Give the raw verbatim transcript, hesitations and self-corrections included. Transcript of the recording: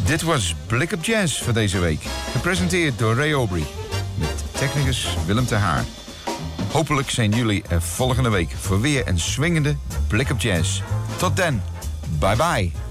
Dit was Blik op Jazz voor deze week. Gepresenteerd door Ray Aubrey. Met technicus Willem ter Haar. Hopelijk zijn jullie er volgende week voor weer een swingende Blik op Jazz. Tot dan. Bye bye.